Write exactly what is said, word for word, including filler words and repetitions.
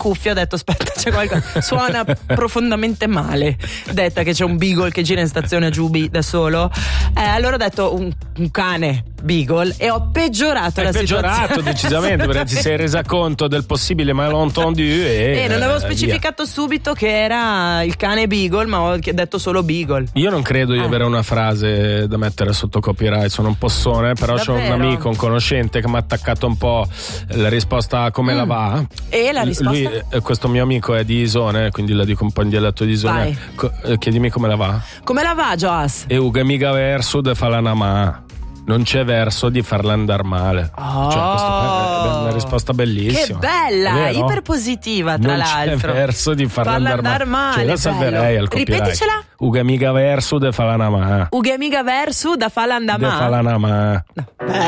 cuffia, ho detto aspetta, c'è qualcosa, suona profondamente male, detta che c'è un beagle che gira in stazione a Giubi da solo, eh, allora ho detto un, un cane beagle e ho peggiorato Hai la peggiorato situazione decisamente perché ti sei resa conto del possibile malentendu e, e non avevo eh, specificato via. subito che era il cane beagle, ma ho detto solo beagle. Io non credo di Eh. avere una frase da mettere sotto copyright, sono un possone, però c'ho un Davvero? amico, un conoscente che mi ha attaccato un po' la risposta come Mm. la va. E la risposta? Lui, eh, questo mio amico è di Isone, quindi la dico un po' in dialetto di Isone. Vai. Co- eh, chiedimi come la va. Come la va, Joas? E uga mica verso de fa la namà. Non c'è verso di farla andare male. Oh. Cioè, questa è una risposta bellissima. Che bella, È vero? iperpositiva tra non l'altro. c'è verso di farla, Farla andare andar male. male, Cioè, la salverei bello. al copyright. Ripeticela. Uga mica verso de fa la namà. Ughe miga verso da fala andamà. De fa la namà. No.